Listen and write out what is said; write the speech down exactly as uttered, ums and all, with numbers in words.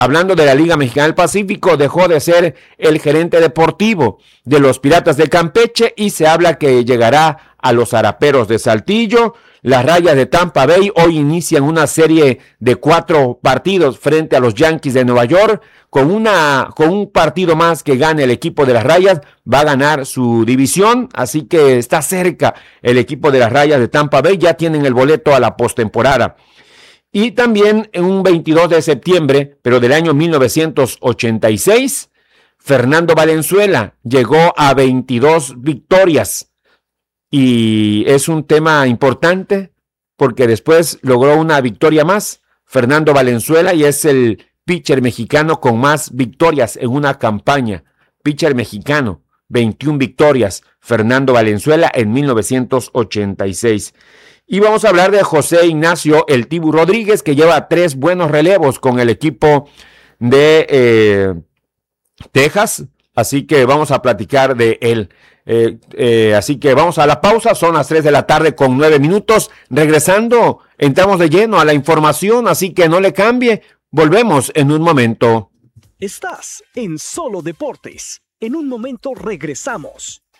hablando de la Liga Mexicana del Pacífico, dejó de ser el gerente deportivo de los Piratas de Campeche y se habla que llegará a los Araperos de Saltillo. Las Rayas de Tampa Bay hoy inician una serie de cuatro partidos frente a los Yankees de Nueva York. Con, una, con un partido más que gane el equipo de las Rayas, va a ganar su división, así que está cerca el equipo de las Rayas de Tampa Bay, ya tienen el boleto a la postemporada. Y también en un veintidós de septiembre, pero del año mil novecientos ochenta y seis, Fernando Valenzuela llegó a veintidós victorias. Y es un tema importante porque después logró una victoria más, Fernando Valenzuela, y es el pitcher mexicano con más victorias en una campaña. Pitcher mexicano, veintiuna victorias, Fernando Valenzuela en mil novecientos ochenta y seis. Y vamos a hablar de José Ignacio El Tibu Rodríguez, que lleva tres buenos relevos con el equipo de eh, Texas, así que vamos a platicar de él. Eh, eh, así que vamos a la pausa, son las tres de la tarde con nueve minutos. Regresando, entramos de lleno a la información, así que no le cambie, volvemos en un momento. Estás en Solo Deportes, en un momento regresamos.